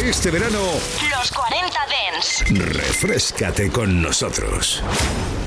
Este verano, Los 40 Dents. refréscate con nosotros.